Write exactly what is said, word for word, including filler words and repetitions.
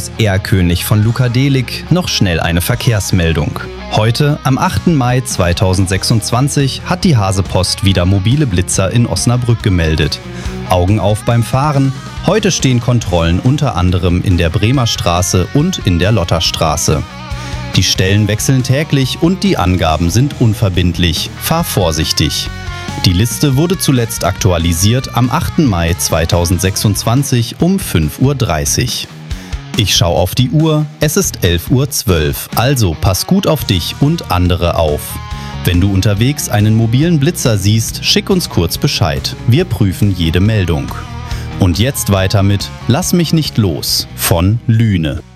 aus Erlkönig von Luca Delig noch schnell eine Verkehrsmeldung. Heute, am achten Mai zweitausendsechsundzwanzig, hat die Hasepost wieder mobile Blitzer in Osnabrück gemeldet. Augen auf beim Fahren. Heute stehen Kontrollen unter anderem in der Bremer Straße und in der Lotterstraße. Die Stellen wechseln täglich und die Angaben sind unverbindlich. Fahr vorsichtig. Die Liste wurde zuletzt aktualisiert am achten Mai zweitausendsechsundzwanzig um fünf Uhr dreißig. Ich schaue auf die Uhr, es ist elf Uhr zwölf, also pass gut auf dich und andere auf. Wenn du unterwegs einen mobilen Blitzer siehst, schick uns kurz Bescheid. Wir prüfen jede Meldung. Und jetzt weiter mit Lass mich nicht los von Lüne.